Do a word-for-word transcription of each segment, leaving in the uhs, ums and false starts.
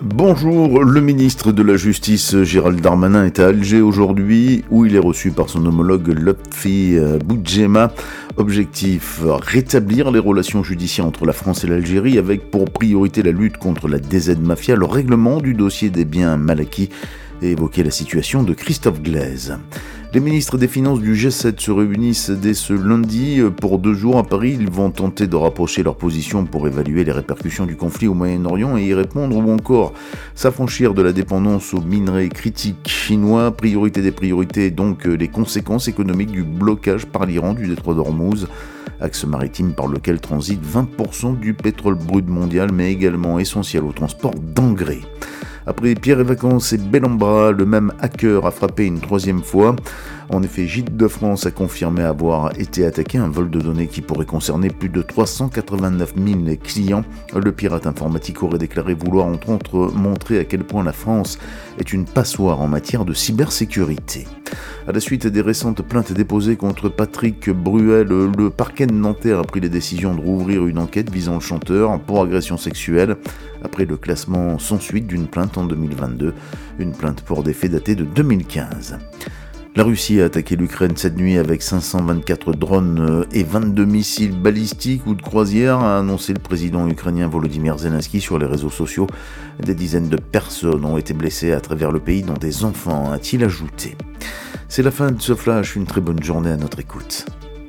Bonjour, le ministre de la Justice Gérald Darmanin est à Alger aujourd'hui où il est reçu par son homologue Lotfi Boudjema. Objectif, rétablir les relations judiciaires entre la France et l'Algérie avec pour priorité la lutte contre la D Z Mafia, le règlement du dossier des biens mal acquis et évoquer la situation de Christophe Glaise. Les ministres des Finances du G sept se réunissent dès ce lundi pour deux jours à Paris. Ils vont tenter de rapprocher leurs positions pour évaluer les répercussions du conflit au Moyen-Orient et y répondre ou encore s'affranchir de la dépendance aux minerais critiques chinois. Priorité des priorités, donc les conséquences économiques du blocage par l'Iran du détroit d'Ormuz, axe maritime par lequel transite vingt pour cent du pétrole brut mondial, mais également essentiel au transport d'engrais. Après Pierre et Vacances et Bellambra, le même hacker a frappé une troisième fois. En effet, Gîtes de France a confirmé avoir été attaqué, un vol de données qui pourrait concerner plus de trois cent quatre-vingt-neuf mille clients. Le pirate informatique aurait déclaré vouloir entre autres montrer à quel point la France est une passoire en matière de cybersécurité. À la suite des récentes plaintes déposées contre Patrick Bruel, le parquet de Nanterre a pris la décision de rouvrir une enquête visant le chanteur pour agression sexuelle après le classement sans suite d'une plainte en deux mille vingt-deux, une plainte pour des faits datés de deux mille quinze. La Russie a attaqué l'Ukraine cette nuit avec cinq cent vingt-quatre drones et vingt-deux missiles balistiques ou de croisière, a annoncé le président ukrainien Volodymyr Zelensky sur les réseaux sociaux. Des dizaines de personnes ont été blessées à travers le pays, dont des enfants, a-t-il ajouté. C'est la fin de ce flash, une très bonne journée à notre écoute.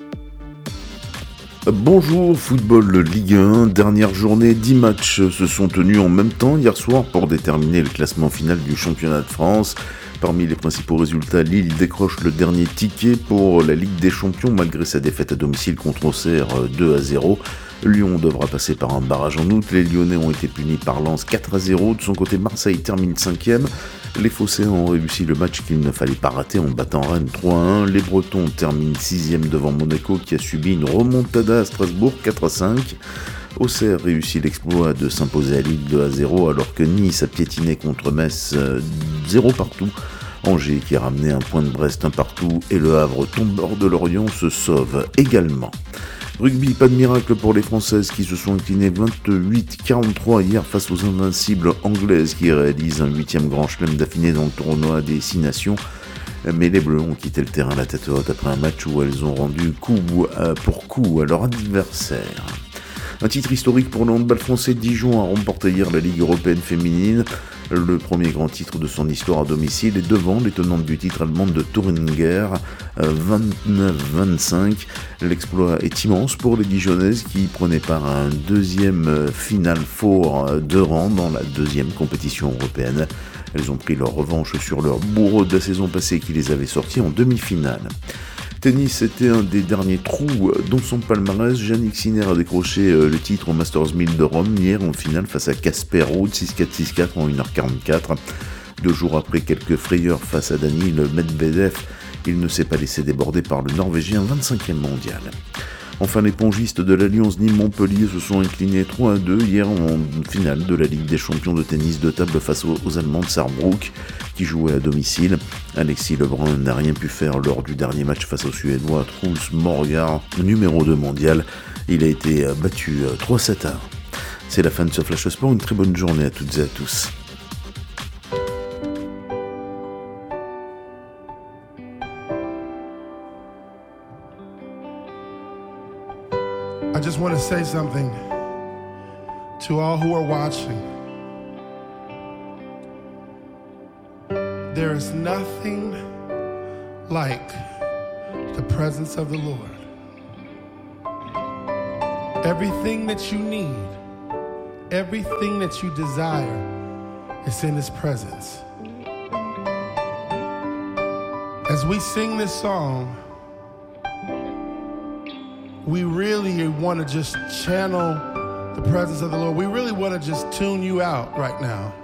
Bonjour, football Ligue un, dernière journée, dix matchs se sont tenus en même temps hier soir pour déterminer le classement final du championnat de France. Parmi les principaux résultats, Lille décroche le dernier ticket pour la Ligue des Champions malgré sa défaite à domicile contre Auxerre deux à zéro. Lyon devra passer par un barrage en août. Les Lyonnais ont été punis par Lens quatre à zéro. De son côté, Marseille termine cinquième. Les Phocéens ont réussi le match qu'il ne fallait pas rater en battant Rennes trois à un. Les Bretons terminent sixième devant Monaco qui a subi une remontada à Strasbourg quatre à cinq. Auxerre réussit l'exploit de s'imposer à Lille deux à zéro alors que Nice a piétiné contre Metz zéro partout. Angers qui a ramené un point de Brest un partout et le Havre tombeur de Lorient se sauve également. Rugby, pas de miracle pour les Françaises qui se sont inclinées vingt-huit à quarante-trois hier face aux invincibles anglaises qui réalisent un huitième grand chelem d'affilée dans le tournoi des Six Nations. Mais les Bleus ont quitté le terrain la tête haute après un match où elles ont rendu coup pour coup à leur adversaire. Un titre historique pour le handball français. Dijon a remporté hier la Ligue européenne féminine, le premier grand titre de son histoire à domicile et devant les tenantes du titre allemande de Thüringer, vingt-neuf à vingt-cinq. L'exploit est immense pour les Dijonnaises qui prenaient part à un deuxième Final Four de rang dans la deuxième compétition européenne. Elles ont pris leur revanche sur leur bourreau de la saison passée qui les avait sortis en demi-finale. Tennis était un des derniers trous dans son palmarès. Jannik Sinner a décroché le titre au Masters mille de Rome hier en finale face à Casper Ruud six quatre six quatre en une heure quarante-quatre. Deux jours après quelques frayeurs face à Daniil Medvedev, il ne s'est pas laissé déborder par le Norvégien vingt-cinquième mondial. Enfin, les pongistes de l'Alliance Nîmes-Montpellier se sont inclinés trois à deux hier en finale de la Ligue des champions de tennis de table face aux, aux Allemands de Saarbrück qui jouaient à domicile. Alexis Lebrun n'a rien pu faire lors du dernier match face au Suédois Truls Morgar, numéro deux mondial. Il a été battu trois sept à un. C'est la fin de ce Flash Sport, une très bonne journée à toutes et à tous. I just want to say something to all who are watching. There is nothing like the presence of the Lord. Everything that you need, everything that you desire is in His presence. As we sing this song, we really want to just channel the presence of the Lord. We really want to just tune you out right now.